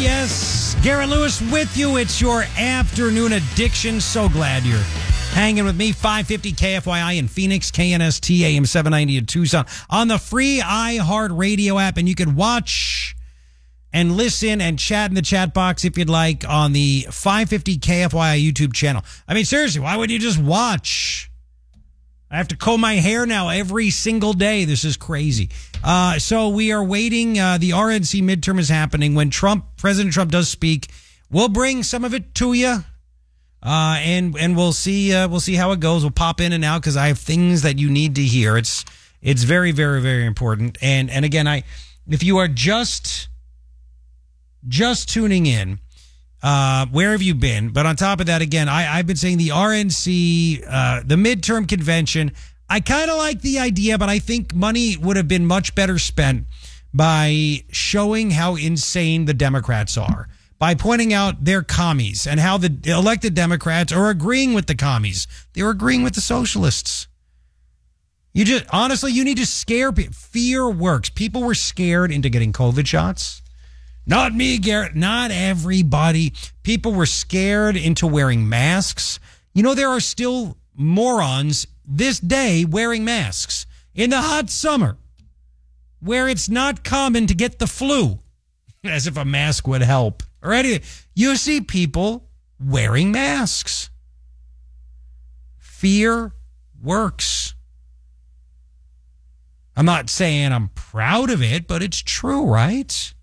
Yes, Garrett Lewis with you. It's your afternoon addiction. So glad you're hanging with me. 550 KFYI in Phoenix, KNST AM 790 in Tucson on the free iHeartRadio app. And you can watch and listen and chat in the chat box if you'd like on the 550 KFYI YouTube channel. I mean, seriously, why would you just watch? I have to comb my hair now every single day. This is crazy. So we are waiting. The RNC midterm is happening. When President Trump does speak, we'll bring some of it to you. And we'll see how it goes. We'll pop in and out because I have things that you need to hear. It's very, very, very important. And again, if you are just tuning in, where have you been? But on top of that, again, I've been saying the RNC, the midterm convention, I kind of like the idea, but I think money would have been much better spent by showing how insane the Democrats are, by pointing out their commies and how the elected Democrats are agreeing with the commies. They're agreeing with the socialists. You need to scare people. Fear works. People were scared into getting COVID shots. Not me, Garrett. Not everybody. People were scared into wearing masks. You know, there are still morons this day wearing masks in the hot summer where it's not common to get the flu, as if a mask would help or anything. You see people wearing masks. Fear works. I'm not saying I'm proud of it, but it's true, right?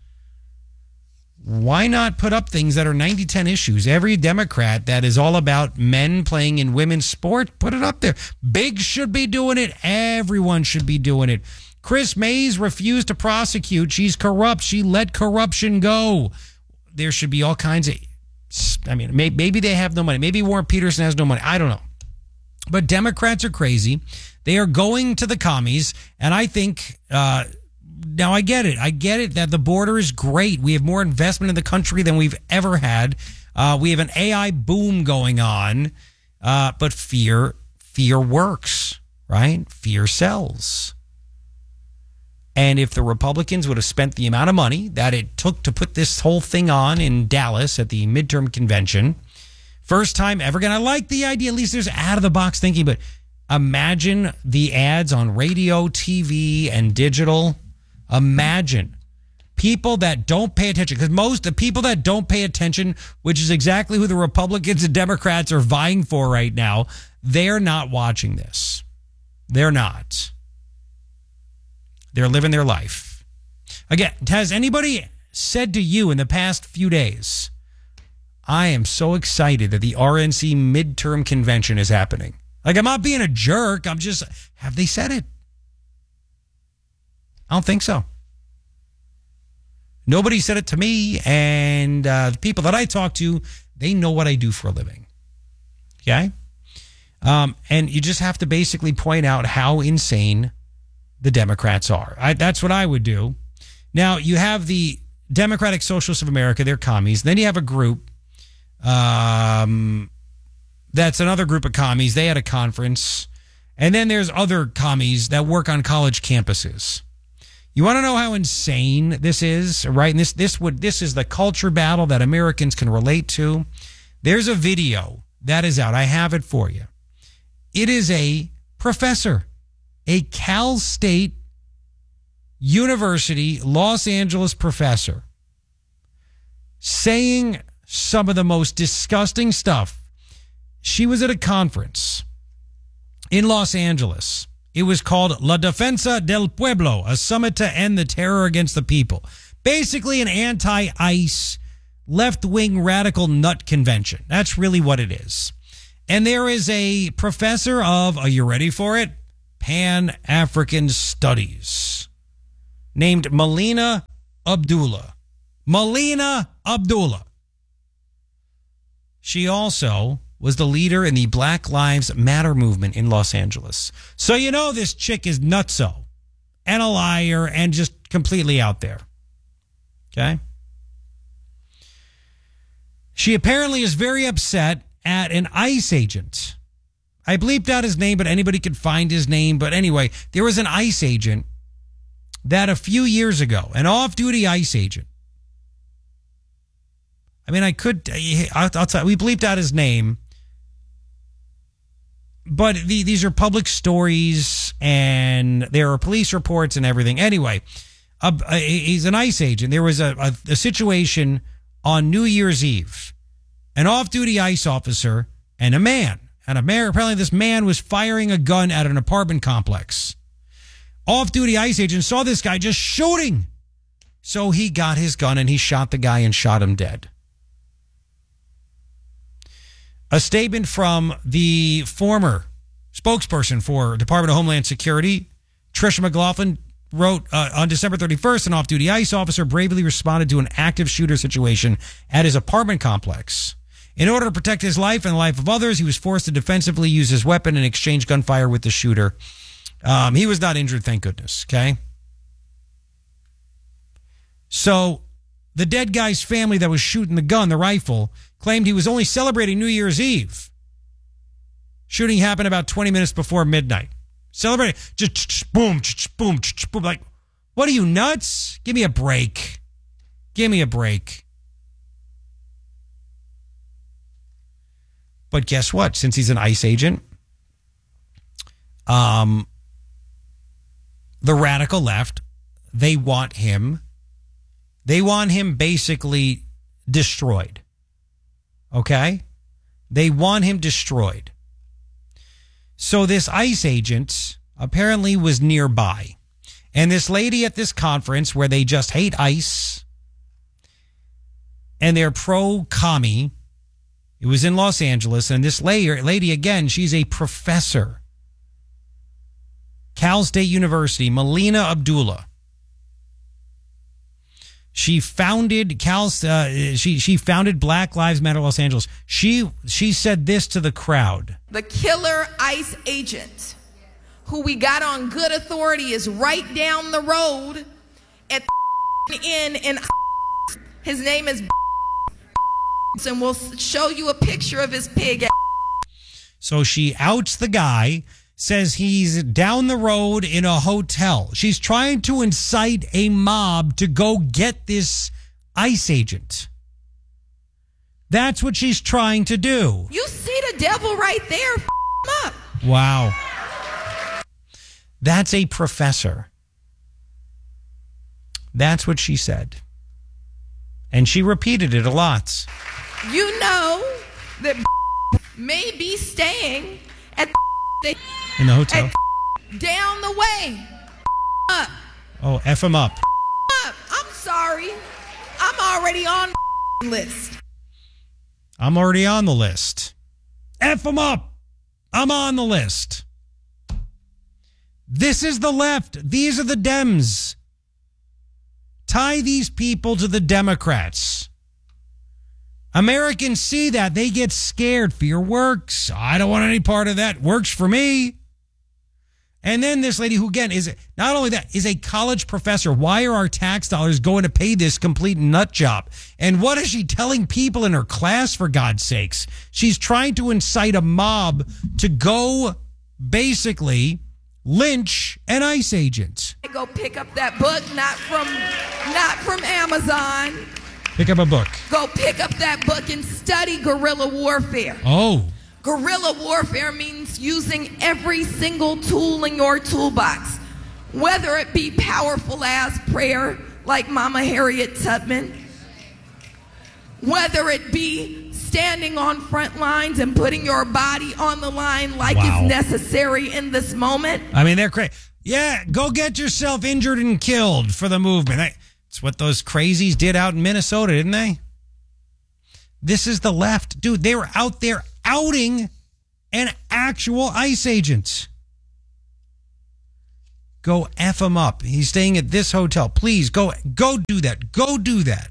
Why not put up things that are 90-10 issues? Every Democrat that is all about men playing in women's sport, put it up there. Big should be doing it. Everyone should be doing it. Chris Mays refused to prosecute. She's corrupt. She let corruption go. There should be all kinds of... I mean, maybe they have no money. Maybe Warren Peterson has no money. I don't know. But Democrats are crazy. They are going to the commies. And I think... Now, I get it. I get it that the border is great. We have more investment in the country than we've ever had. We have an AI boom going on. But fear works, right? Fear sells. And if the Republicans would have spent the amount of money that it took to put this whole thing on in Dallas at the midterm convention, first time ever. And I like the idea. At least there's out-of-the-box thinking. But imagine the ads on radio, TV, and digital. Imagine people that don't pay attention, because most the people that don't pay attention, which is exactly who the Republicans and Democrats are vying for right now, they're not watching this. They're not. They're living their life. Again, has anybody said to you in the past few days, I am so excited that the RNC midterm convention is happening? Like, I'm not being a jerk. Have they said it? I don't think so. Nobody said it to me, and the people that I talk to, they know what I do for a living. Okay? And you just have to basically point out how insane the Democrats are. That's what I would do. Now, you have the Democratic Socialists of America, they're commies. Then you have a group that's another group of commies. They had a conference. And then there's other commies that work on college campuses. You want to know how insane this is, right? And this is the culture battle that Americans can relate to. There's a video that is out. I have it for you. It is a professor, a Cal State University, Los Angeles professor, saying some of the most disgusting stuff. She was at a conference in Los Angeles. It was called La Defensa del Pueblo, a summit to end the terror against the people. Basically an anti-ICE, left-wing radical nut convention. That's really what it is. And there is a professor of, are you ready for it? Pan-African Studies, named Melina Abdullah. Melina Abdullah. She also was the leader in the Black Lives Matter movement in Los Angeles. So you know this chick is nutso and a liar and just completely out there. Okay? She apparently is very upset at an ICE agent. I bleeped out his name, but anybody could find his name. But anyway, there was an ICE agent that a few years ago, an off-duty ICE agent, mean, I'll tell you, we bleeped out his name. But these are public stories, and there are police reports and everything. Anyway, he's an ICE agent. There was a situation on New Year's Eve. An off-duty ICE officer and a man. And apparently this man was firing a gun at an apartment complex. Off-duty ICE agent saw this guy just shooting. So he got his gun and he shot the guy and shot him dead. A statement from the former spokesperson for Department of Homeland Security, Tricia McLaughlin, wrote on December 31st, an off-duty ICE officer bravely responded to an active shooter situation at his apartment complex. In order to protect his life and the life of others, he was forced to defensively use his weapon and exchange gunfire with the shooter. He was not injured, thank goodness, okay? So the dead guy's family that was shooting the gun, the rifle, claimed he was only celebrating New Year's Eve. Shooting happened about 20 minutes before midnight. Celebrating, just boom, boom, boom. Like, what are you, nuts? Give me a break. Give me a break. But guess what? Since he's an ICE agent, the radical left, they want him basically destroyed. Okay? They want him destroyed. So this ICE agent apparently was nearby. And this lady at this conference where they just hate ICE and they're pro-commie, it was in Los Angeles, and this lady again, she's a professor. Cal State University, Melina Abdullah. She founded she founded Black Lives Matter Los Angeles. She said this to the crowd. The killer ICE agent who we got on good authority is right down the road at the inn in his name is and we'll show you a picture of his pig. So she outs the guy, says he's down the road in a hotel. She's trying to incite a mob to go get this ICE agent. That's what she's trying to do. You see the devil right there. Up. Wow. That's a professor. That's what she said. And she repeated it a lot. You know that may be staying at in the hotel down the way. Up. Oh, F him up. I'm sorry. I'm already on the list. I'm already on the list. F him up. I'm on the list. This is the left. These are the Dems. Tie these people to the Democrats. Americans see that. They get scared. Fear works. I don't want any part of that. Works for me. And then this lady who, again, is not only that, is a college professor. Why are our tax dollars going to pay this complete nut job? And what is she telling people in her class, for God's sakes? She's trying to incite a mob to go basically lynch an ICE agent. Go pick up that book, not from Amazon. Pick up a book. Go pick up that book and study guerrilla warfare. Oh. Guerrilla warfare means using every single tool in your toolbox, whether it be powerful as prayer, like Mama Harriet Tubman, whether it be standing on front lines and putting your body on the line like is necessary in this moment. I mean, they're crazy. Yeah, go get yourself injured and killed for the movement. It's what those crazies did out in Minnesota, didn't they? This is the left. Dude, they were out there outing an actual ICE agent. Go F him up. He's staying at this hotel. Please, go do that. Go do that.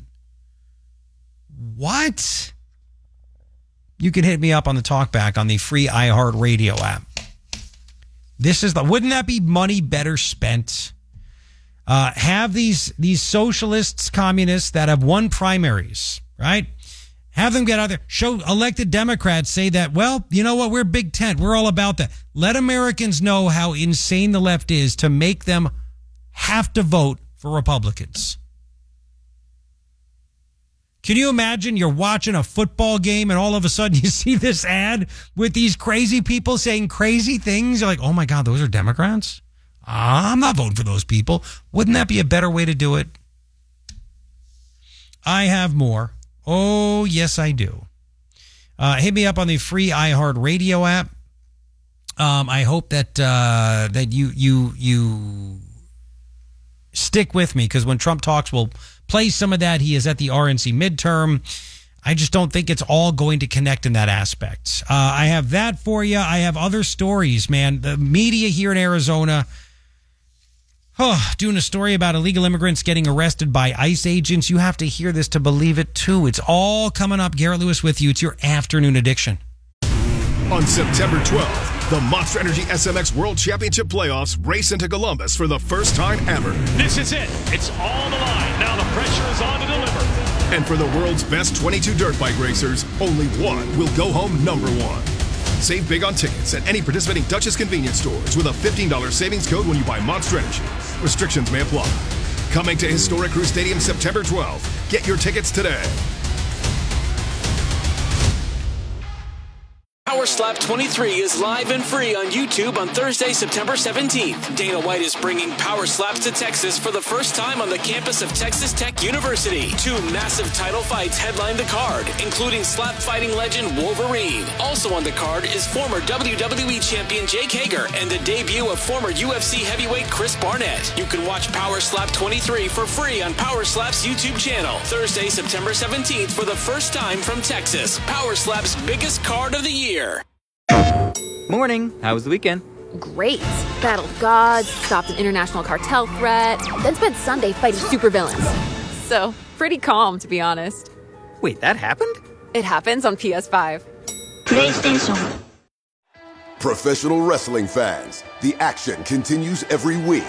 What? You can hit me up on the talkback on the free iHeartRadio app. Wouldn't that be money better spent? Have these socialists, communists that have won primaries, right? Have them get out there, show elected Democrats, say that, well, you know what, we're Big Tent. We're all about that. Let Americans know how insane the left is to make them have to vote for Republicans. Can you imagine you're watching a football game and all of a sudden you see this ad with these crazy people saying crazy things? You're like, oh my God, those are Democrats? I'm not voting for those people. Wouldn't that be a better way to do it? I have more. Oh, yes, I do. Hit me up on the free iHeartRadio app. I hope that you stick with me, because when Trump talks, we'll play some of that. He is at the RNC midterm. I just don't think it's all going to connect in that aspect. I have that for you. I have other stories, man. The media here in Arizona, doing a story about illegal immigrants getting arrested by ICE agents. You have to hear this to believe it, too. It's all coming up. Garrett Lewis with you. It's your Afternoon Addiction. On September 12th, the Monster Energy SMX World Championship Playoffs race into Columbus for the first time ever. This is it. It's all the line. Now the pressure is on to deliver. And for the world's best 22 dirt bike racers, only one will go home number one. Save big on tickets at any participating Dutchess convenience stores with a $15 savings code when you buy Monster Energy. Restrictions may apply. Coming to Historic Crew Stadium September 12th. Get your tickets today. Power Slap 23 is live and free on YouTube on Thursday, September 17th. Dana White is bringing Power Slaps to Texas for the first time on the campus of Texas Tech University. 2 massive title fights headline the card, including slap fighting legend Wolverine. Also on the card is former WWE champion Jake Hager and the debut of former UFC heavyweight Chris Barnett. You can watch Power Slap 23 for free on Power Slap's YouTube channel. Thursday, September 17th for the first time from Texas. Power Slap's biggest card of the year. Morning. How was the weekend? Great. Battled gods, stopped an international cartel threat, then spent Sunday fighting supervillains. So, pretty calm, to be honest. Wait, that happened? It happens on PS5. PlayStation. Professional wrestling fans, the action continues every week.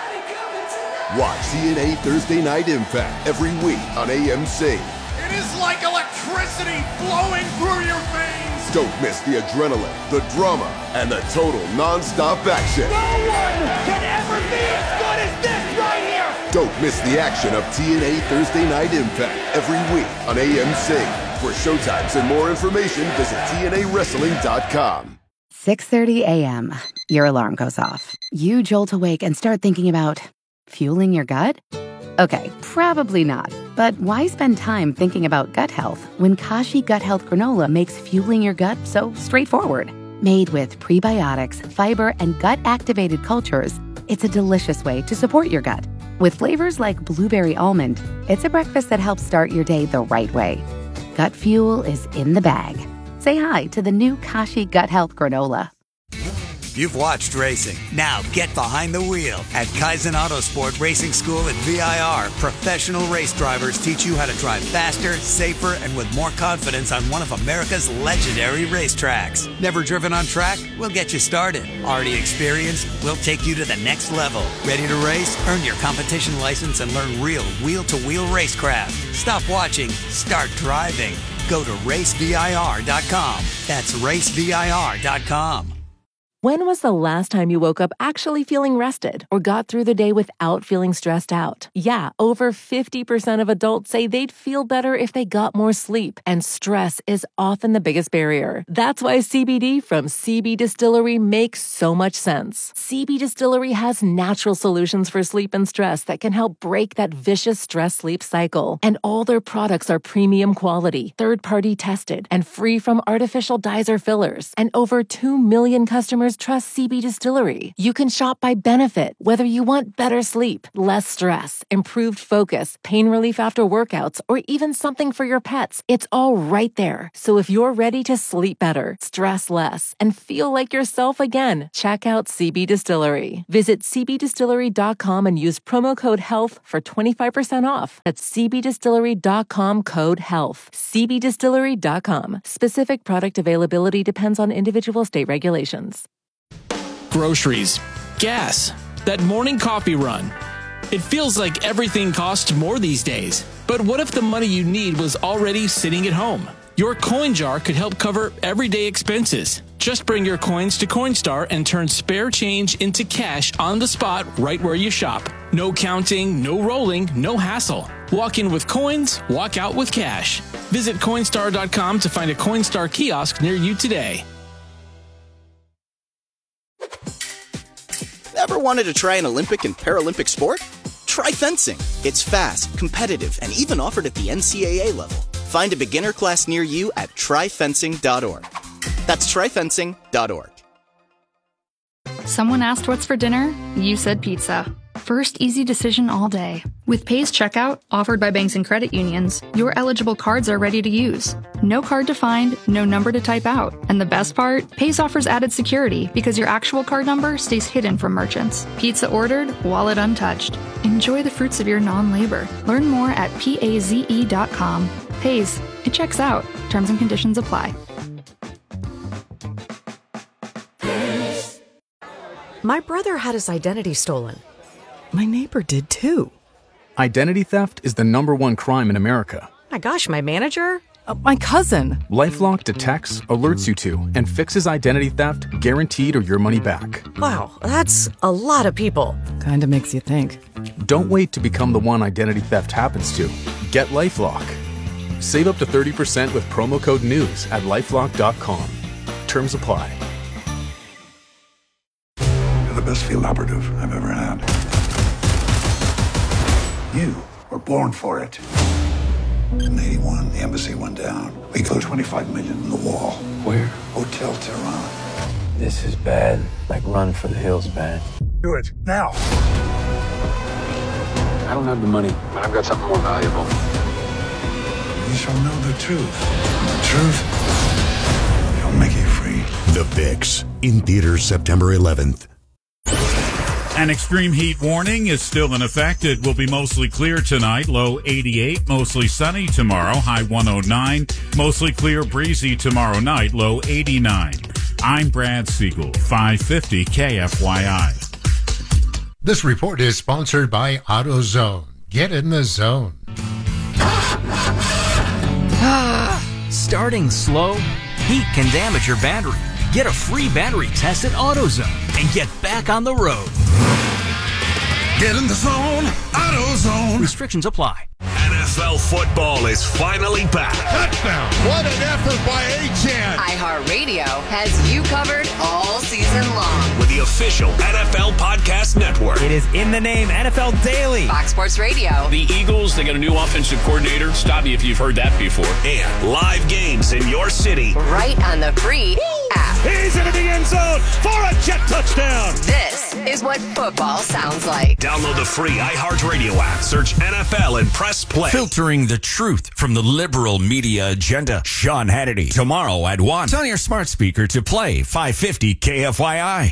Watch TNA Thursday Night Impact every week on AMC. It is like electricity flowing through your veins. Don't miss the adrenaline, the drama, and the total non-stop action. No one can ever be as good as this right here. Don't miss the action of TNA Thursday Night Impact every week on AMC. For showtimes and more information, visit TNAWrestling.com. 6:30 a.m. Your alarm goes off. You jolt awake and start thinking about fueling your gut? Okay, probably not. But why spend time thinking about gut health when Kashi Gut Health Granola makes fueling your gut so straightforward? Made with prebiotics, fiber, and gut-activated cultures, it's a delicious way to support your gut. With flavors like blueberry almond, it's a breakfast that helps start your day the right way. Gut fuel is in the bag. Say hi to the new Kashi Gut Health Granola. You've watched racing. Now get behind the wheel. At Kaizen Autosport Racing School at VIR, professional race drivers teach you how to drive faster, safer, and with more confidence on one of America's legendary racetracks. Never driven on track? We'll get you started. Already experienced? We'll take you to the next level. Ready to race? Earn your competition license and learn real wheel-to-wheel racecraft. Stop watching. Start driving. Go to racevir.com. That's racevir.com. When was the last time you woke up actually feeling rested or got through the day without feeling stressed out? Yeah, over 50% of adults say they'd feel better if they got more sleep, and stress is often the biggest barrier. That's why CBD from CB Distillery makes so much sense. CB Distillery has natural solutions for sleep and stress that can help break that vicious stress-sleep cycle. And all their products are premium quality, third-party tested, and free from artificial dyes or fillers. And over 2 million customers trust CB Distillery. You can shop by benefit, whether you want better sleep, less stress, improved focus, pain relief after workouts, or even something for your pets. It's all right there. So if you're ready to sleep better, stress less, and feel like yourself again, check out CB Distillery. Visit cbdistillery.com and use promo code HEALTH for 25% off. That's cbdistillery.com code HEALTH. cbdistillery.com. Specific product availability depends on individual state regulations. Groceries, gas, that morning coffee run. It feels like everything costs more these days. But what if the money you need was already sitting at home? Your coin jar could help cover everyday expenses. Just bring your coins to Coinstar and turn spare change into cash on the spot right where you shop. No counting, no rolling, no hassle. Walk in with coins, walk out with cash. Visit Coinstar.com to find a Coinstar kiosk near you today. Ever wanted to try an Olympic and Paralympic sport? Try fencing. It's fast, competitive, and even offered at the NCAA level. Find a beginner class near you at tryfencing.org. That's tryfencing.org. Someone asked what's for dinner? You said pizza. First easy decision all day. With Pay's checkout, offered by banks and credit unions, your eligible cards are ready to use. No card to find, no number to type out. And the best part? Pay's offers added security because your actual card number stays hidden from merchants. Pizza ordered, wallet untouched. Enjoy the fruits of your non-labor. Learn more at paze.com. Pay's. It checks out. Terms and conditions apply. My brother had his identity stolen. My neighbor did too. Identity theft is the #1 crime in America. My gosh, my manager? My cousin. LifeLock detects, alerts you to, and fixes identity theft guaranteed or your money back. Wow, that's a lot of people. Kinda makes you think. Don't wait to become the one identity theft happens to. Get LifeLock. Save up to 30% with promo code NEWS at LifeLock.com. Terms apply. You're the best field operative I've ever had. You were born for it. In 81, the embassy went down. We put $25 million in the wall. Where? Hotel Tehran. This is bad. Like Run for the Hills bad. Do it, now. I don't have the money, but I've got something more valuable. You shall know the truth. And the truth shall make you free. The Fix, in theaters September 11th. An extreme heat warning is still in effect. It will be mostly clear tonight, low 88, mostly sunny tomorrow, high 109, mostly clear, breezy tomorrow night, low 89. I'm Brad Siegel, 550 KFYI. This report is sponsored by AutoZone. Get in the zone. Starting slow? Heat can damage your battery. Get a free battery test at AutoZone and get back on the road. Get in the zone, AutoZone. Restrictions apply. NFL football is finally back. Touchdown. What an effort by Achane. iHeartRadio has you covered all season long. With the official NFL Podcast Network. It is in the name, NFL Daily. Fox Sports Radio. The Eagles, they got a new offensive coordinator. Stop me if you've heard that before. And live games in your city. Right on the free app. He's into the end zone for a jet touchdown. This is what football sounds like. Download the free iHeartRadio app. Search NFL and press play. Filtering the truth from the liberal media agenda. Sean Hannity, tomorrow at 1. Tell your smart speaker to play 550 KFYI.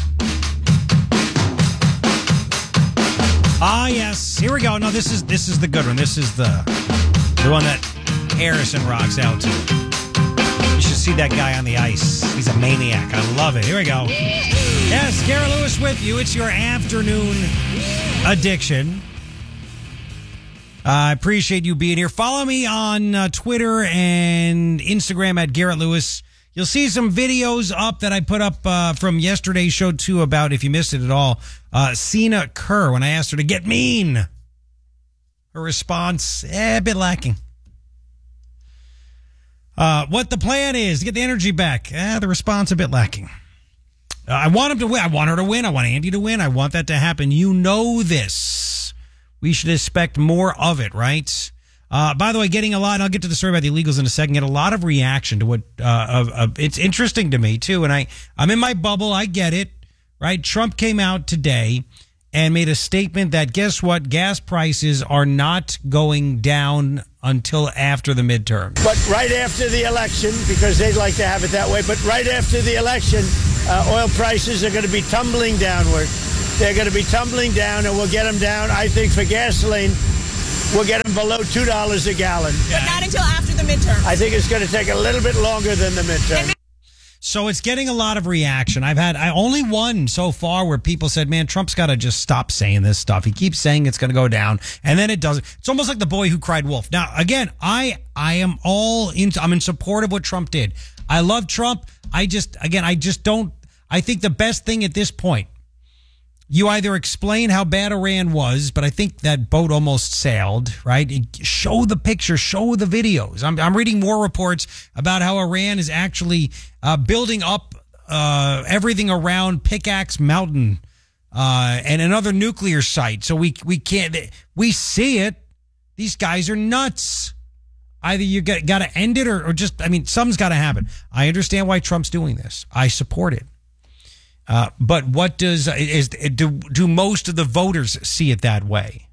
Ah, yes. Here we go. No, this is the good one. This is the one that Harrison rocks out to. You should see that guy on the ice. He's a maniac. I love it. Here we go. Yes, Garrett Lewis with you. It's your afternoon addiction. I appreciate you being here. Follow me on Twitter and Instagram at Garrett Lewis. You'll see some videos up that I put up from yesterday's show, too, about, if you missed it at all, Sina Kerr, when I asked her to get mean. Her response, a bit lacking. What the plan is to get the energy back. The response a bit lacking. I want him to win. I want her to win. I want Andy to win. I want that to happen. You know this. We should expect more of it, right? By the way, getting a lot, and I'll get to the story about the illegals in a second, get a lot of reaction to what, it's interesting to me too. And I'm in my bubble. I get it, right? Trump came out today and made a statement that, guess what? Gas prices are not going down until after the midterm. But right after the election, because they'd like to have it that way, but right after the election, oil prices are going to be tumbling downward. They're going to be tumbling down, and we'll get them down, I think, for gasoline. We'll get them below $2 a gallon. But not until after the midterm. I think it's going to take a little bit longer than the midterm. So it's getting a lot of reaction. I only one so far where people said, man, Trump's got to just stop saying this stuff. He keeps saying it's going to go down, and then it doesn't. It's almost like the boy who cried wolf. Now, again, I'm in support of what Trump did. I love Trump. I think the best thing at this point, You either explain how bad Iran was, but I think that boat almost sailed, right? Show the pictures, show the videos. I'm reading more reports about how Iran is actually building up everything around Pickaxe Mountain and another nuclear site. So we see it. These guys are nuts. Either you got to end it or just, something's got to happen. I understand why Trump's doing this. I support it. But what do most of the voters see it that way?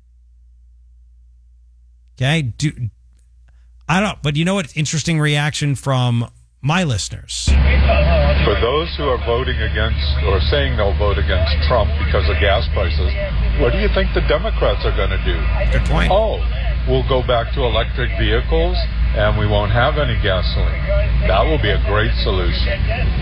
Okay. I don't, but you know what? Interesting reaction from my listeners. For those who are voting against or saying they'll vote against Trump because of gas prices, what do you think the Democrats are going to do? Good point. Oh, we'll go back to electric vehicles and we won't have any gasoline. That will be a great solution.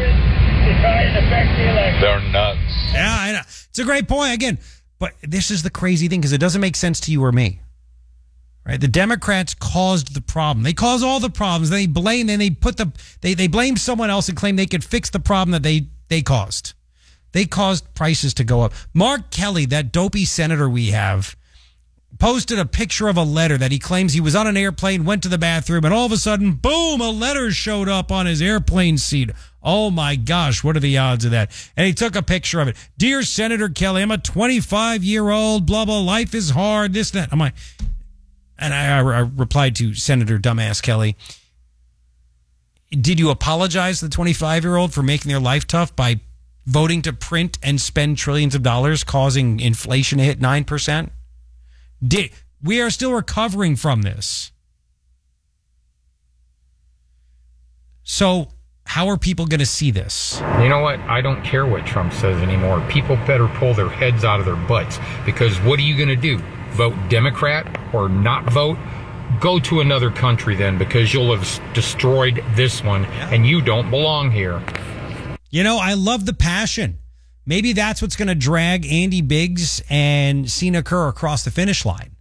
They're nuts. Yeah, I know. It's a great point. Again, but this is the crazy thing because it doesn't make sense to you or me. Right? The Democrats caused the problem. They caused all the problems. They blame, then they blame someone else and claim they could fix the problem that they caused. They caused prices to go up. Mark Kelly, that dopey senator we have, posted a picture of a letter that he claims he was on an airplane, went to the bathroom, and all of a sudden, boom, a letter showed up on his airplane seat. Oh my gosh, what are the odds of that? And he took a picture of it. Dear Senator Kelly, I'm a 25-year-old, blah, blah, life is hard, this, that. I'm like, and I replied to Senator Dumbass Kelly, did you apologize to the 25-year-old for making their life tough by voting to print and spend trillions of dollars, causing inflation to hit 9%? We are still recovering from this. So how are people going to see this? You know what? I don't care what Trump says anymore. People better pull their heads out of their butts, because what are you going to do? Vote Democrat or not vote? Go to another country then, because you'll have destroyed this one, and you don't belong here. You know, I love the passion. Maybe that's what's going to drag Andy Biggs and Sina Kerr across the finish line.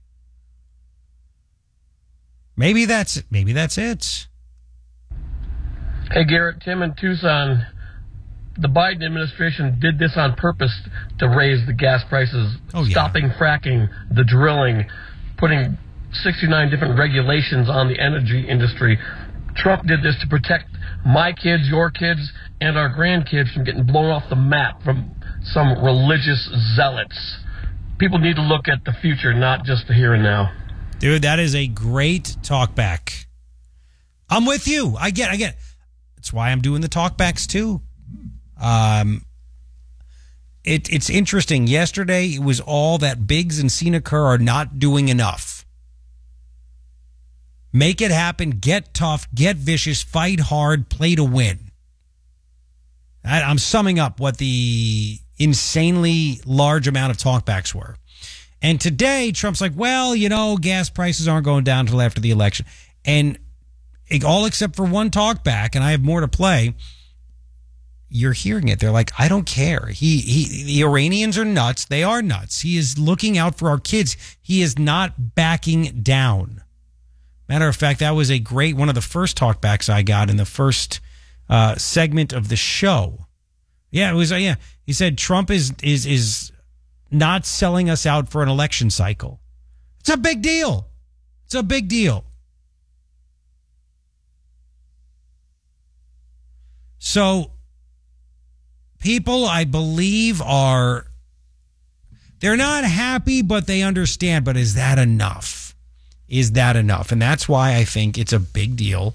Maybe that's it. Hey, Garrett, Tim in Tucson. The Biden administration did this on purpose to raise the gas prices, stopping fracking, the drilling, putting 69 different regulations on the energy industry. Trump did this to protect my kids, your kids, and our grandkids from getting blown off the map from some religious zealots. People need to look at the future, not just the here and now. Dude, that is a great talkback. I'm with you. I get it. That's why I'm doing the talkbacks too. It's interesting. Yesterday, it was all that Biggs and Sina Kerr are not doing enough. Make it happen. Get tough. Get vicious. Fight hard. Play to win. I'm summing up what the insanely large amount of talkbacks were. And today, Trump's like, well, you know, gas prices aren't going down until after the election. And all except for one talkback, and I have more to play, you're hearing it. They're like, I don't care. The Iranians are nuts. They are nuts. He is looking out for our kids. He is not backing down. Matter of fact, that was a great one of the first talkbacks I got in the first segment of the show. Yeah, it was. Yeah, he said Trump is not selling us out for an election cycle. It's a big deal. It's a big deal. So people, I believe, they're not happy, but they understand. But is that enough? Is that enough? And that's why I think it's a big deal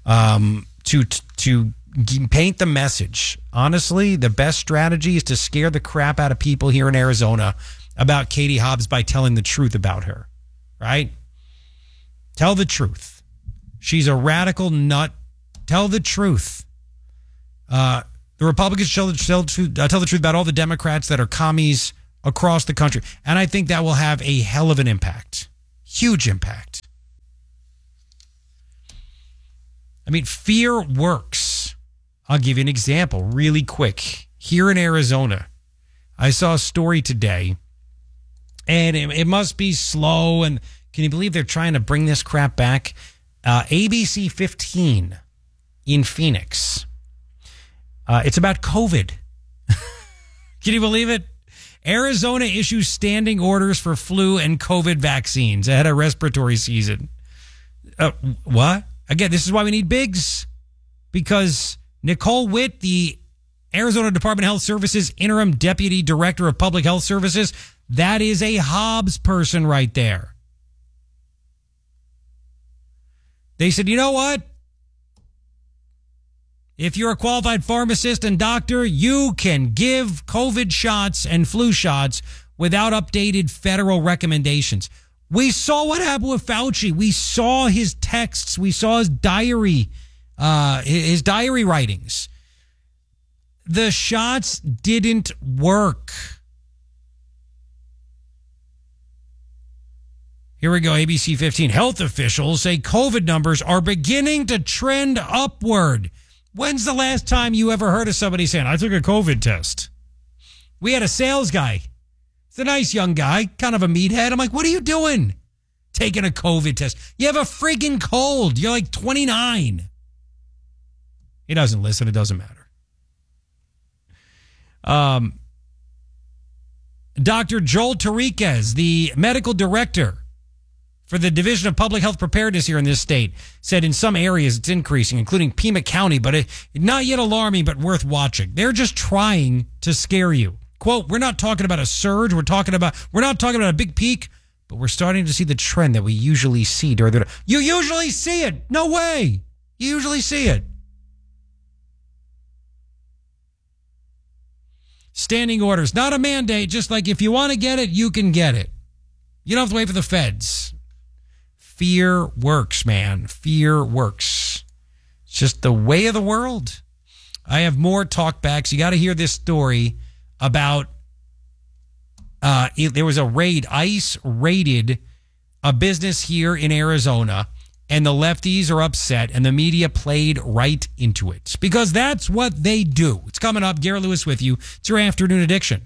to paint the message. Honestly, the best strategy is to scare the crap out of people here in Arizona about Katie Hobbs by telling the truth about her, right? Tell the truth. She's a radical nut. Tell the truth. The Republicans tell the truth about all the Democrats that are commies across the country. And I think that will have a hell of an impact. Huge impact. I mean, fear works. I'll give you an example really quick. Here in Arizona, I saw a story today, and it must be slow. And can you believe they're trying to bring this crap back? ABC 15 in Phoenix. It's about COVID. Can you believe it? Arizona issues standing orders for flu and COVID vaccines ahead of respiratory season. What? Again, this is why we need Biggs. Because Nicole Witt, the Arizona Department of Health Services interim deputy director of public health services, that is a Hobbs person right there. They said, you know what? If you're a qualified pharmacist and doctor, you can give COVID shots and flu shots without updated federal recommendations. We saw what happened with Fauci. We saw his texts. We saw his diary writings. The shots didn't work. Here we go, ABC 15. Health officials say COVID numbers are beginning to trend upward. When's the last time you ever heard of somebody saying, I took a COVID test? We had a sales guy. He's a nice young guy, kind of a meathead. I'm like, what are you doing? Taking a COVID test. You have a freaking cold. You're like 29. He doesn't listen. It doesn't matter. Dr. Joel Tariquez, the medical director for the Division of Public Health Preparedness here in this state, said in some areas it's increasing, including Pima County, but not yet alarming, but worth watching. They're just trying to scare you. Quote, we're not talking about a surge. We're not talking about a big peak, but we're starting to see the trend that we usually see during the... You usually see it. No way. You usually see it. Standing orders, not a mandate, just like if you want to get it, you can get it. You don't have to wait for the feds. Fear works, man. Fear works. It's just the way of the world. I have more talkbacks. You got to hear this story about there was a raid. ICE raided a business here in Arizona, and the lefties are upset, and the media played right into it because that's what they do. It's coming up. Garrett Lewis with you. It's your Afternoon Addiction.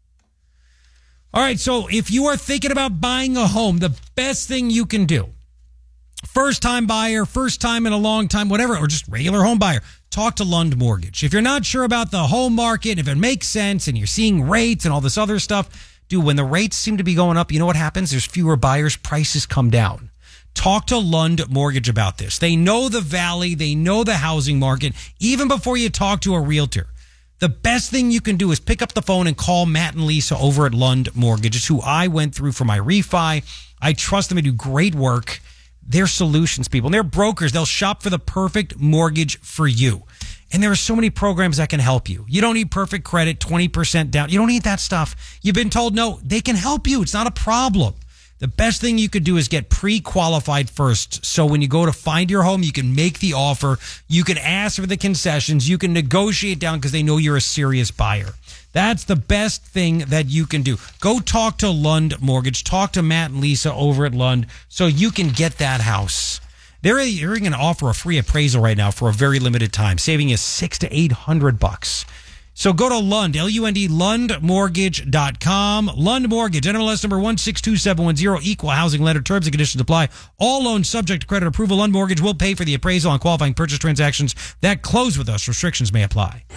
All right, so if you are thinking about buying a home, the best thing you can do, first-time buyer, first time in a long time, whatever, or just regular home buyer, talk to Lund Mortgage. If you're not sure about the home market, if it makes sense, and you're seeing rates and all this other stuff, dude, when the rates seem to be going up, you know what happens? There's fewer buyers, prices come down. Talk to Lund Mortgage about this. They know the valley. They know the housing market, even before you talk to a realtor. The best thing you can do is pick up the phone and call Matt and Lisa over at Lund Mortgage. It's who I went through for my refi. I trust them to do great work. They're solutions people. And they're brokers. They'll shop for the perfect mortgage for you. And there are so many programs that can help you. You don't need perfect credit, 20% down. You don't need that stuff. You've been told no. They can help you. It's not a problem. The best thing you could do is get pre-qualified first. So when you go to find your home, you can make the offer. You can ask for the concessions. You can negotiate down because they know you're a serious buyer. That's the best thing that you can do. Go talk to Lund Mortgage. Talk to Matt and Lisa over at Lund so you can get that house. They're going to offer a free appraisal right now for a very limited time, saving you $600 to $800. So go to Lund, L-U-N-D, LundMortgage.com. Lund Mortgage, NMLS number 162710, equal housing lender. Terms and conditions apply. All loans subject to credit approval. Lund Mortgage will pay for the appraisal on qualifying purchase transactions that close with us. Restrictions may apply.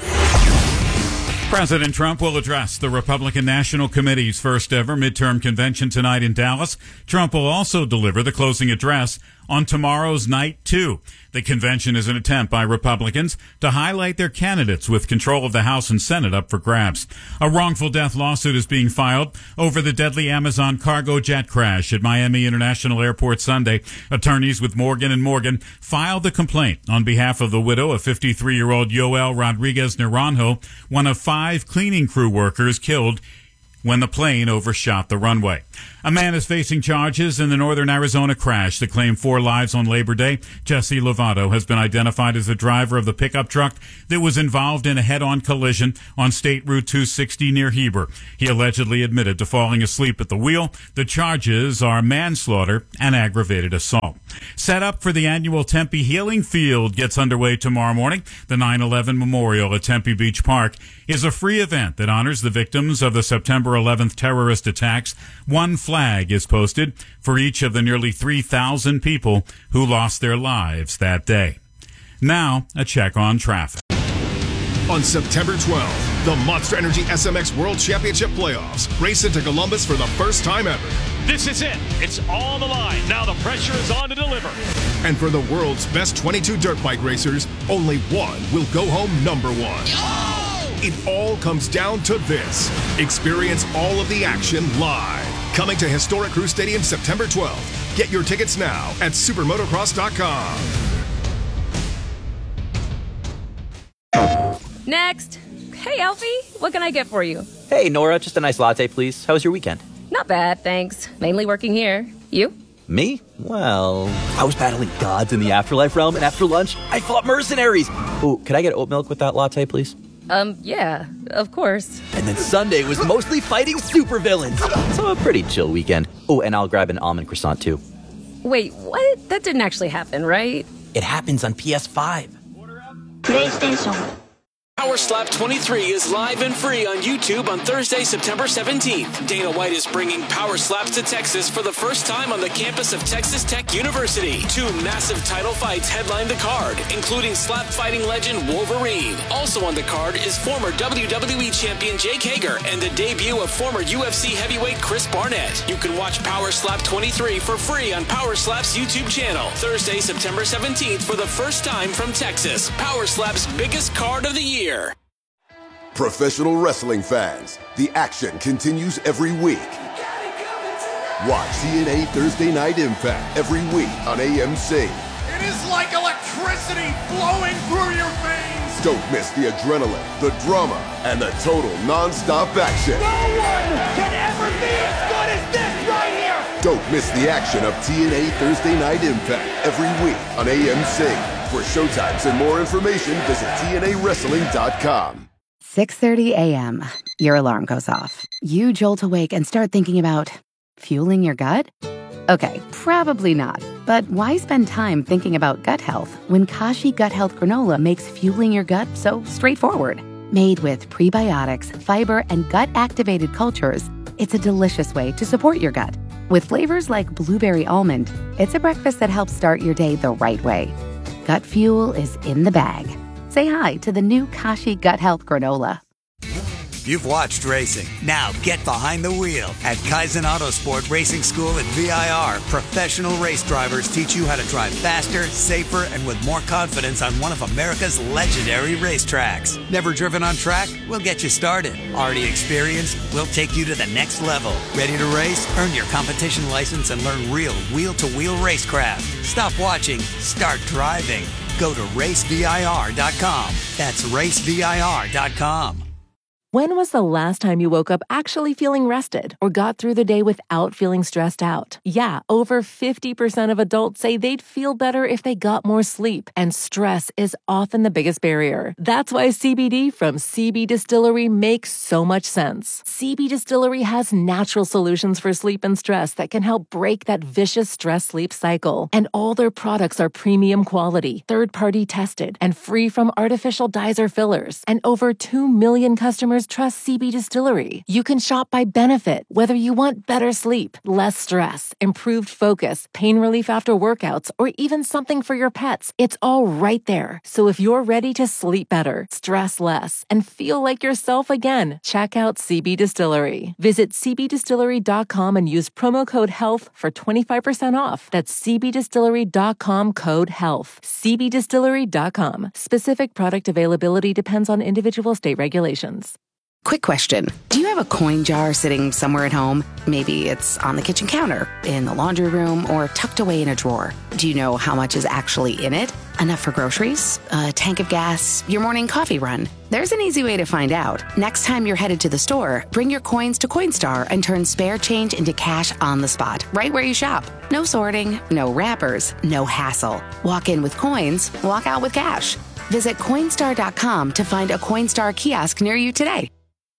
President Trump will address the Republican National Committee's first ever midterm convention tonight in Dallas. Trump will also deliver the closing address on tomorrow's night, too. The convention is an attempt by Republicans to highlight their candidates with control of the House and Senate up for grabs. A wrongful death lawsuit is being filed over the deadly Amazon cargo jet crash at Miami International Airport Sunday. Attorneys with Morgan & Morgan filed the complaint on behalf of the widow of 53-year-old Yoel Rodriguez Naranjo, one of 5 cleaning crew workers killed when the plane overshot the runway. A man is facing charges in the northern Arizona crash that claimed 4 lives on Labor Day. Jesse Lovato has been identified as the driver of the pickup truck that was involved in a head-on collision on State Route 260 near Heber. He allegedly admitted to falling asleep at the wheel. The charges are manslaughter and aggravated assault. Set up for the annual Tempe Healing Field gets underway tomorrow morning. The 9/11 Memorial at Tempe Beach Park is a free event that honors the victims of the September 11th terrorist attacks. One flag is posted for each of the nearly 3,000 people who lost their lives that day. Now, a check on traffic. On September 12th, The Monster Energy SMX World Championship Playoffs. Race into Columbus for the first time ever. This is it. It's all on the line. Now the pressure is on to deliver. And for the world's best 22 dirt bike racers, only one will go home number one. It all comes down to this. Experience all of the action live. Coming to Historic Crew Stadium September 12th. Get your tickets now at supermotocross.com. Next. Hey, Alfie. What can I get for you? Hey, Nora. Just a nice latte, please. How was your weekend? Not bad, thanks. Mainly working here. You? Me? Well, I was battling gods in the afterlife realm, and after lunch, I fought mercenaries. Ooh, could I get oat milk with that latte, please? Yeah, of course. And then Sunday was mostly fighting supervillains. So a pretty chill weekend. Oh, and I'll grab an almond croissant, too. Wait, what? That didn't actually happen, right? It happens on PS5. PlayStation. Power Slap 23 is live and free on YouTube on Thursday, September 17th. Dana White is bringing Power Slaps to Texas for the first time on the campus of Texas Tech University. 2 massive title fights headline the card, including slap fighting legend Wolverine. Also on the card is former WWE champion Jake Hager and the debut of former UFC heavyweight Chris Barnett. You can watch Power Slap 23 for free on Power Slap's YouTube channel. Thursday, September 17th for the first time from Texas. Power Slap's biggest card of the year. Professional wrestling fans, the action continues every week. Watch TNA Thursday Night Impact every week on AMC. It is like electricity flowing through your veins. Don't miss the adrenaline, the drama, and the total non-stop action. No one can ever be as good as this right here. Don't miss the action of TNA Thursday Night Impact every week on AMC. For showtimes and more information, visit TNAWrestling.com. 6:30 a.m. Your alarm goes off. You jolt awake and start thinking about fueling your gut? Okay, probably not. But why spend time thinking about gut health when Kashi Gut Health Granola makes fueling your gut so straightforward? Made with prebiotics, fiber, and gut-activated cultures, it's a delicious way to support your gut. With flavors like blueberry almond, it's a breakfast that helps start your day the right way. Gut fuel is in the bag. Say hi to the new Kashi Gut Health Granola. You've watched racing. Now get behind the wheel. At Kaizen Autosport Racing School at VIR, professional race drivers teach you how to drive faster, safer, and with more confidence on one of America's legendary racetracks. Never driven on track? We'll get you started. Already experienced? We'll take you to the next level. Ready to race? Earn your competition license and learn real wheel-to-wheel racecraft. Stop watching. Start driving. Go to racevir.com. That's racevir.com. When was the last time you woke up actually feeling rested or got through the day without feeling stressed out? Yeah, over 50% of adults say they'd feel better if they got more sleep, and stress is often the biggest barrier. That's why CBD from CB Distillery makes so much sense. CB Distillery has natural solutions for sleep and stress that can help break that vicious stress-sleep cycle. And all their products are premium quality, third-party tested, and free from artificial dyes or fillers. And over 2 million customers trust CB Distillery. You can shop by benefit, whether you want better sleep, less stress, improved focus, pain relief after workouts, or even something for your pets. It's all right there. So if you're ready to sleep better, stress less, and feel like yourself again, check out CB Distillery. Visit cbdistillery.com and use promo code HEALTH for 25% off. That's cbdistillery.com code HEALTH. cbdistillery.com. Specific product availability depends on individual state regulations. Quick question. Do you have a coin jar sitting somewhere at home? Maybe it's on the kitchen counter, in the laundry room, or tucked away in a drawer. Do you know how much is actually in it? Enough for groceries? A tank of gas? Your morning coffee run? There's an easy way to find out. Next time you're headed to the store, bring your coins to Coinstar and turn spare change into cash on the spot, right where you shop. No sorting, no wrappers, no hassle. Walk in with coins, walk out with cash. Visit Coinstar.com to find a Coinstar kiosk near you today.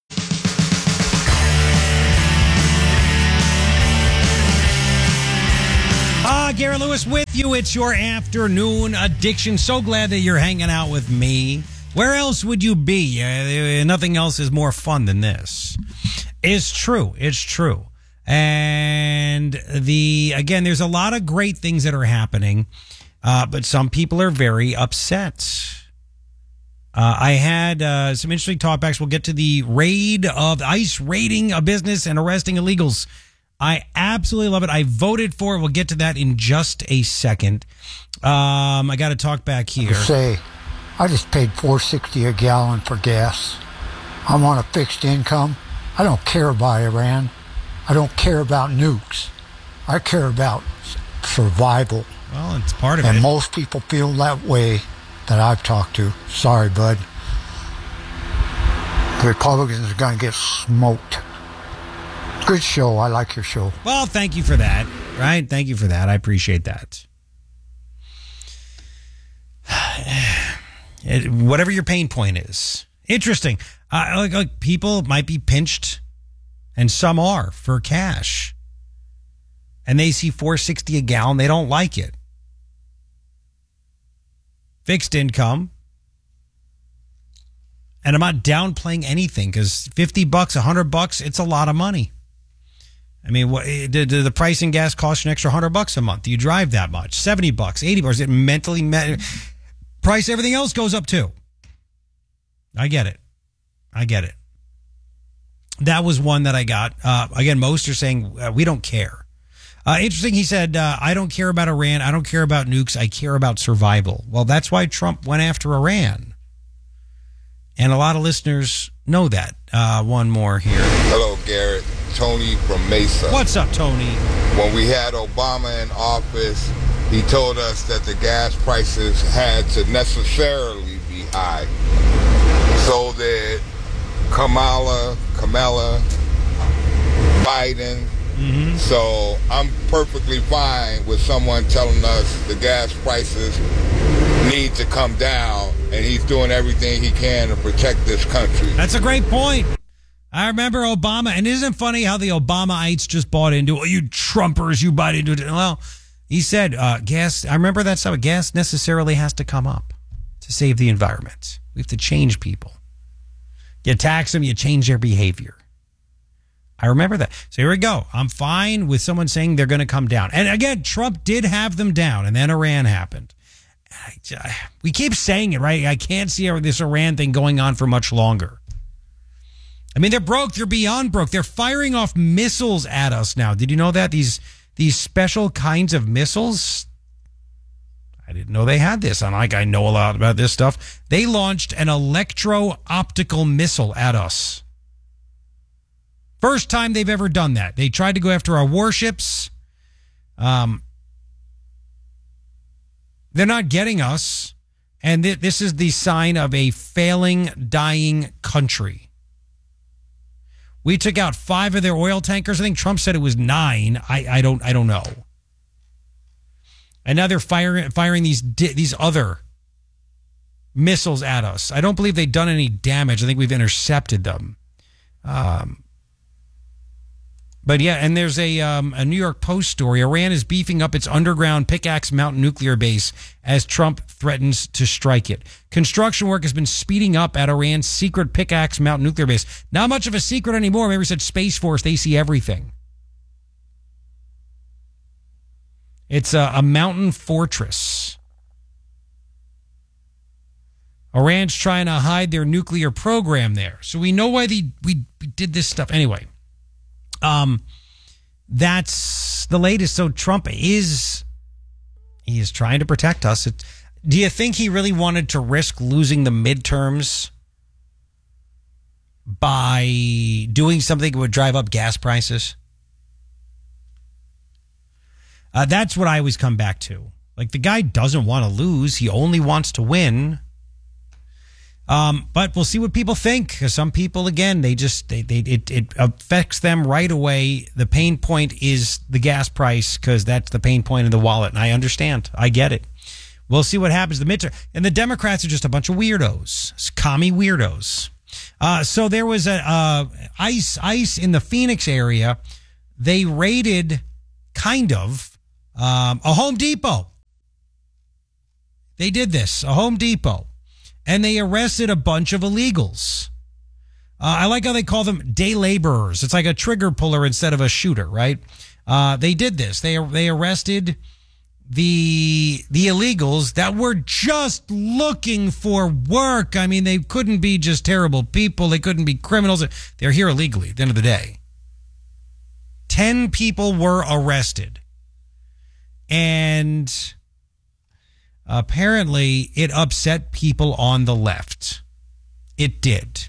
Garrett Lewis with you. It's your afternoon addiction. So glad that you're hanging out with me. Where else would you be? Nothing else is more fun than this. It's true. It's true. And again, there's a lot of great things that are happening, but some people are very upset. I had some interesting talkbacks. We'll get to the raid of ICE raiding a business and arresting illegals. I absolutely love it. I voted for it. We'll get to that in just a second. I got to talk back here. I just paid $4.60 a gallon for gas. I'm on a fixed income. I don't care about Iran. I don't care about nukes. I care about survival. Well, it's part of it. And it. most people feel that way that I've talked to. Sorry, bud. The Republicans are going to get smoked. Good show. I like your show. Well, thank you for that. Right? Thank you for that. I appreciate that. Whatever your pain point is. Interesting. Like people might be pinched, and some are, for cash. And they see $4.60 a gallon. They don't like it. Fixed income. And I'm not downplaying anything because $50, $100, it's a lot of money. I mean, what the price in gas costs you an extra $100 a month? Do you drive that much? $70, $80? Is it mentally price? Everything else goes up too. I get it. That was one that I got. Again, most are saying we don't care. Interesting. He said, I don't care about Iran. I don't care about nukes. I care about survival. Well, that's why Trump went after Iran. And a lot of listeners know that. One more here. Hello, Garrett. Tony from Mesa. What's up, Tony? When we had Obama in office, he told us that the gas prices had to necessarily be high. So that Kamala, Biden. Mm-hmm. So I'm perfectly fine with someone telling us the gas prices need to come down, and he's doing everything he can to protect this country. That's a great point. I remember Obama, and isn't it funny how the Obamaites just bought into it? Oh, you Trumpers, you bought into it. Well, he said gas, I remember that stuff, gas necessarily has to come up to save the environment. We have to change people. You tax them, you change their behavior. I remember that. So here we go. I'm fine with someone saying they're going to come down. And again, Trump did have them down, and then Iran happened. We keep saying it, right? I can't see this Iran thing going on for much longer. I mean, they're broke. They're beyond broke. They're firing off missiles at us now. Did you know that? These special kinds of missiles? I didn't know they had this. I know a lot about this stuff. They launched an electro-optical missile at us. First time they've ever done that. They tried to go after our warships. They're not getting us. And this is the sign of a failing, dying country. We took out 5 of their oil tankers. I think Trump said it was 9. I don't know. And now they're firing these other missiles at us. I don't believe they've done any damage. I think we've intercepted them. But yeah, and there's a New York Post story. Iran is beefing up its underground Pickaxe Mountain nuclear base as Trump threatens to strike it. Construction work has been speeding up at Iran's secret Pickaxe Mountain nuclear base. Not much of a secret anymore. Maybe said Space Force, they see everything. It's a mountain fortress. Iran's trying to hide their nuclear program there. So we know why we did this stuff. Anyway. That's the latest. So Trump he is trying to protect us. Do you think he really wanted to risk losing the midterms by doing something that would drive up gas prices? That's what I always come back to. Like, the guy doesn't want to lose. He only wants to win. But we'll see what people think, because some people, again, it affects them right away. The pain point is the gas price, because that's the pain point in the wallet. And I understand. I get it. We'll see what happens. The midterm, and the Democrats are just a bunch of weirdos, commie weirdos. So there was ICE in the Phoenix area. They raided a Home Depot. They did this, a Home Depot. And they arrested a bunch of illegals. I like how they call them day laborers. It's like a trigger puller instead of a shooter, right? They did this. They arrested the illegals that were just looking for work. I mean, they couldn't be just terrible people. They couldn't be criminals. They're here illegally at the end of the day. 10 people were arrested. And apparently it upset people on the left. It did.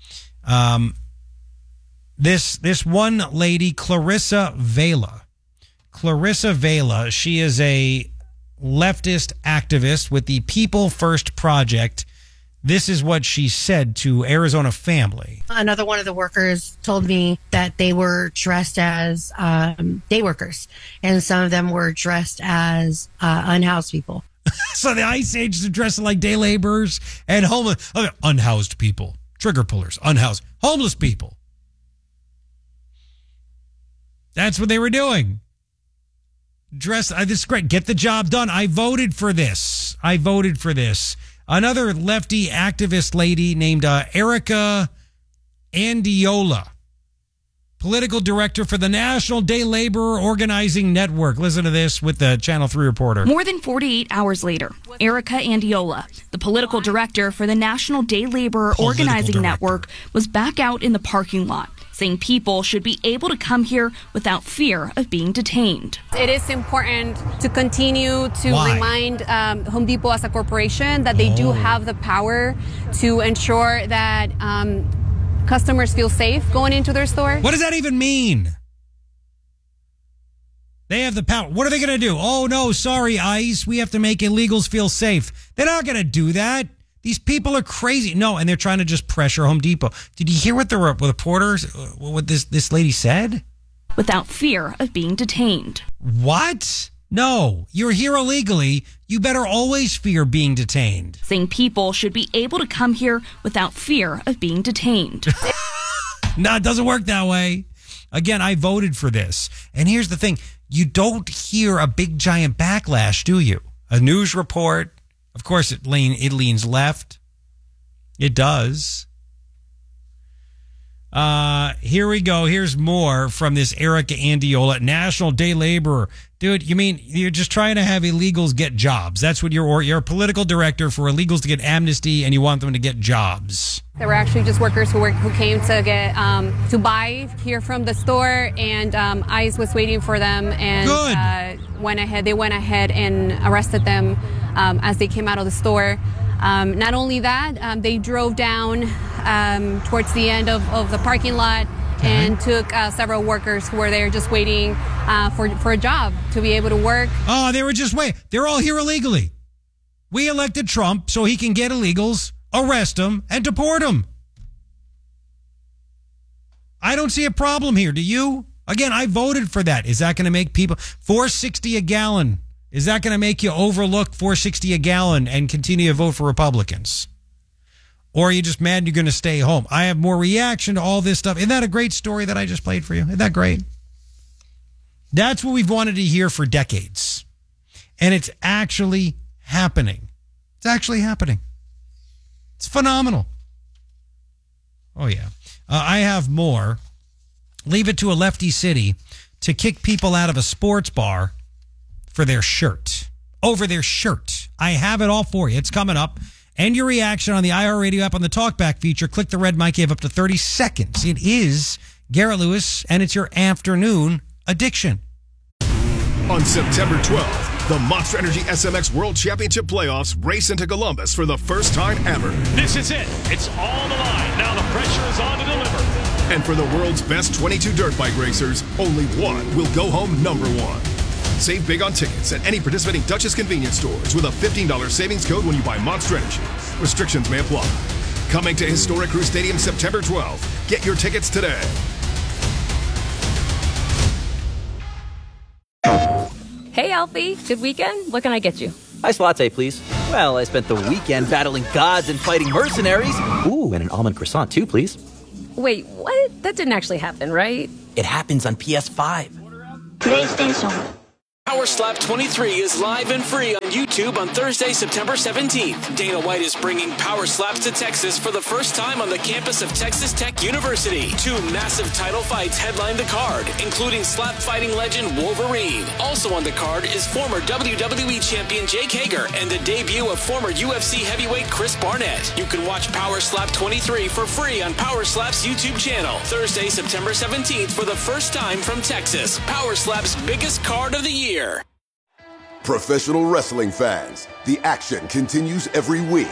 This one lady, Clarissa Vela, she is a leftist activist with the People First Project. This is what she said to Arizona Family. Another one of the workers told me that they were dressed as day workers, and some of them were dressed as unhoused people. So the Ice Age is dressed like day laborers and homeless, unhoused people, trigger pullers, unhoused, homeless people. That's what they were doing. This is great. Get the job done. I voted for this. Another lefty activist lady named Erica Andiola, political director for the National Day Laborer Organizing Network. Listen to this with the Channel 3 reporter. More than 48 hours later, Erica Andiola, the political director for the National Day Laborer Organizing Network, was back out in the parking lot, saying people should be able to come here without fear of being detained. It is important to continue to remind Home Depot as a corporation that they do have the power to ensure that customers feel safe going into their store. What does that even mean? They have the power. What are they going to do? Oh, no, sorry, ICE. We have to make illegals feel safe. They're not going to do that. These people are crazy. No, and they're trying to just pressure Home Depot. Did you hear what the reporters, what this lady said? Without fear of being detained. What? No, you're here illegally. You better always fear being detained. Saying people should be able to come here without fear of being detained. No, it doesn't work that way. Again, I voted for this. And here's the thing. You don't hear a big giant backlash, do you? A news report. Of course, it leans left. It does. Here we go. Here's more from this Erica Andiola, National Day Laborer. Dude, you mean you're just trying to have illegals get jobs? That's what you're a political director for illegals to get amnesty, and you want them to get jobs. There were actually just workers who came to get to buy here from the store, and ICE was waiting for them, and they went ahead and arrested them as they came out of the store. Not only that, they drove down towards the end of the parking lot and took several workers who were there just waiting for a job to be able to work. Oh, they were just waiting. They're all here illegally. We elected Trump so he can get illegals, arrest them, and deport them. I don't see a problem here. Do you? Again, I voted for that. Is that going to make people $4.60 a gallon? Is that going to make you overlook $4.60 a gallon and continue to vote for Republicans? Or are you just mad you're going to stay home? I have more reaction to all this stuff. Isn't that a great story that I just played for you? Isn't that great? That's what we've wanted to hear for decades. And it's actually happening. It's actually happening. It's phenomenal. Oh, yeah. I have more. Leave it to a lefty city to kick people out of a sports bar for their shirt. Over their shirt. I have it all for you. It's coming up. And your reaction on the IR Radio app on the Talkback feature. Click the red mic. You have up to 30 seconds. It is Garrett Lewis, and it's your afternoon addiction. On September 12th, the Monster Energy SMX World Championship Playoffs race into Columbus for the first time ever. This is it. It's all the line. Now the pressure is on to deliver. And for the world's best 22 dirt bike racers, only one will go home number one. Save big on tickets at any participating Duchess convenience stores with a $15 savings code when you buy Monster Energy. Restrictions may apply. Coming to Historic Crew Stadium September 12th. Get your tickets today. Hey, Alfie. Good weekend? What can I get you? Iced latte, please. Well, I spent the weekend battling gods and fighting mercenaries. Ooh, and an almond croissant, too, please. Wait, what? That didn't actually happen, right? It happens on PS5. PlayStation Power Slap 23 is live and free on YouTube on Thursday, September 17th. Dana White is bringing Power Slaps to Texas for the first time on the campus of Texas Tech University. 2 massive title fights headline the card, including slap fighting legend Wolverine. Also on the card is former WWE champion Jake Hager and the debut of former UFC heavyweight Chris Barnett. You can watch Power Slap 23 for free on Power Slap's YouTube channel. Thursday, September 17th for the first time from Texas. Power Slap's biggest card of the year. Professional wrestling fans, the action continues every week.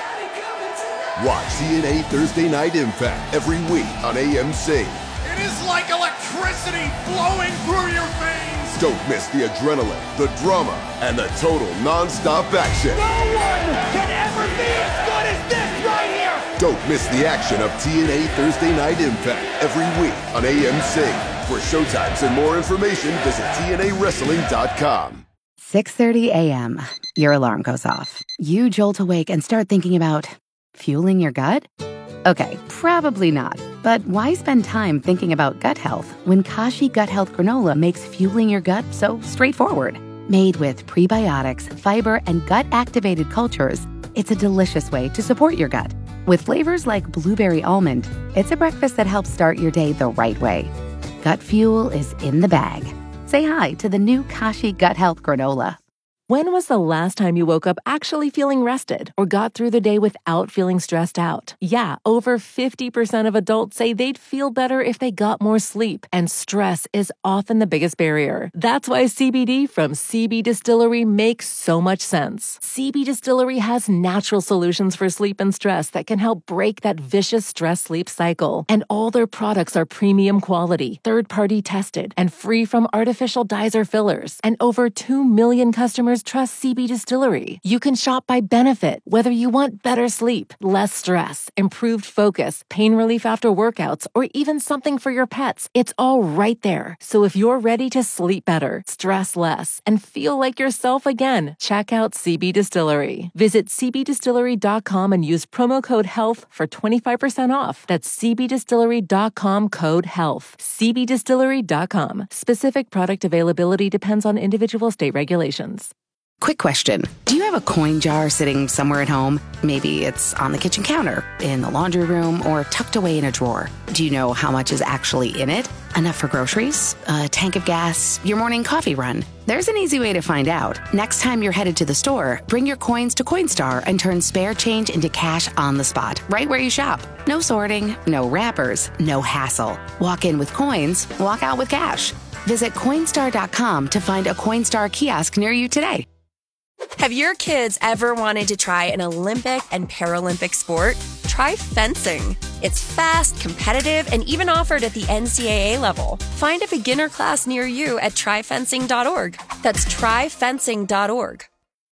Watch TNA Thursday Night Impact every week on AMC. It is like electricity flowing through your veins. Don't miss the adrenaline, the drama, and the total non-stop action. No one can ever be as good as this right here. Don't miss the action of TNA Thursday Night Impact every week on AMC. For showtimes and more information, visit TNAWrestling.com. 6:30 a.m. Your alarm goes off. You jolt awake and start thinking about fueling your gut? Okay, probably not. But why spend time thinking about gut health when Kashi Gut Health Granola makes fueling your gut so straightforward? Made with prebiotics, fiber, and gut-activated cultures, it's a delicious way to support your gut. With flavors like blueberry almond, it's a breakfast that helps start your day the right way. Gut fuel is in the bag. Say hi to the new Kashi Gut Health Granola. When was the last time you woke up actually feeling rested or got through the day without feeling stressed out? Yeah, over 50% of adults say they'd feel better if they got more sleep, and stress is often the biggest barrier. That's why CBD from CB Distillery makes so much sense. CB Distillery has natural solutions for sleep and stress that can help break that vicious stress-sleep cycle. And all their products are premium quality, third-party tested, and free from artificial dyes or fillers. And over 2 million customers trust CB Distillery. You can shop by benefit, whether you want better sleep, less stress, improved focus, pain relief after workouts, or even something for your pets. It's all right there. So if you're ready to sleep better, stress less, and feel like yourself again, check out CB Distillery. Visit cbdistillery.com and use promo code HEALTH for 25% off. That's cbdistillery.com code HEALTH. cbdistillery.com. Specific product availability depends on individual state regulations. Quick question. Do you have a coin jar sitting somewhere at home? Maybe it's on the kitchen counter, in the laundry room, or tucked away in a drawer. Do you know how much is actually in it? Enough for groceries? A tank of gas? Your morning coffee run? There's an easy way to find out. Next time you're headed to the store, bring your coins to Coinstar and turn spare change into cash on the spot, right where you shop. No sorting, no wrappers, no hassle. Walk in with coins, walk out with cash. Visit Coinstar.com to find a Coinstar kiosk near you today. Have your kids ever wanted to try an Olympic and Paralympic sport? Try fencing. It's fast, competitive, and even offered at the NCAA level. Find a beginner class near you at tryfencing.org. That's tryfencing.org.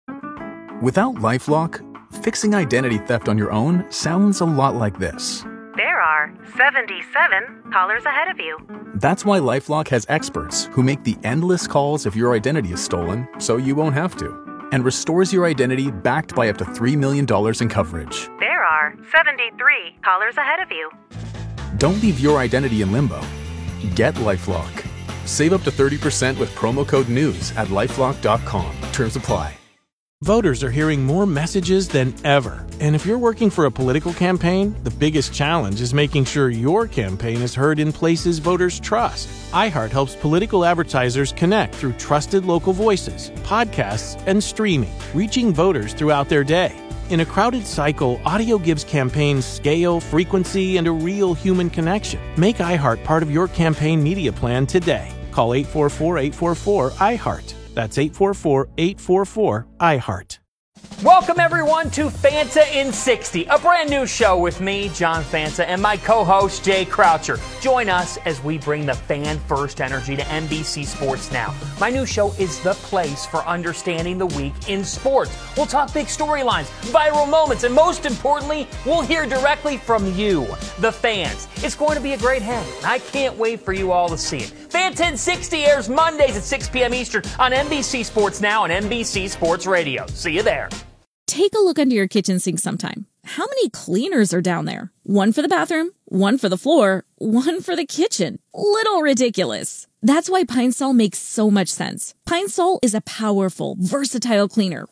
Without LifeLock, fixing identity theft on your own sounds a lot like this. There are 77 callers ahead of you. That's why LifeLock has experts who make the endless calls if your identity is stolen, so you won't have to, and restores your identity backed by up to $3 million in coverage. There are 73 callers ahead of you. Don't leave your identity in limbo. Get LifeLock. Save up to 30% with promo code NEWS at LifeLock.com. Terms apply. Voters are hearing more messages than ever. And if you're working for a political campaign, the biggest challenge is making sure your campaign is heard in places voters trust. iHeart helps political advertisers connect through trusted local voices, podcasts, and streaming, reaching voters throughout their day. In a crowded cycle, audio gives campaigns scale, frequency, and a real human connection. Make iHeart part of your campaign media plan today. Call 844-844-iHeart. That's 844-844-iHeart. Welcome, everyone, to Fanta in 60, a brand new show with me, John Fanta, and my co-host, Jay Croucher. Join us as we bring the fan-first energy to NBC Sports Now. My new show is the place for understanding the week in sports. We'll talk big storylines, viral moments, and most importantly, we'll hear directly from you, the fans. It's going to be a great hang, and I can't wait for you all to see it. Fanta in 60 airs Mondays at 6 p.m. Eastern on NBC Sports Now and NBC Sports Radio. See you there. Take a look under your kitchen sink sometime. How many cleaners are down there? One for the bathroom, One for the floor, one for the kitchen. Little ridiculous. That's why Pine Sol makes so much sense. Pine Sol is a powerful, versatile cleaner